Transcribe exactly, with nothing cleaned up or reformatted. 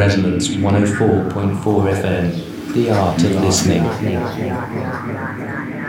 Resonance one oh four point four F M, the art of listening.